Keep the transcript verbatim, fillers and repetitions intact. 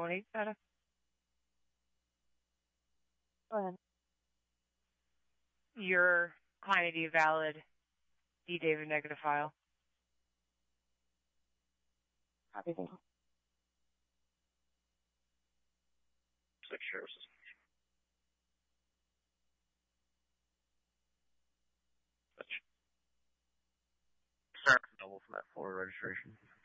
one eight data. Go ahead. Your client I D valid, D David negative file. Copy, thank you. Six services. Start double from that forward registration.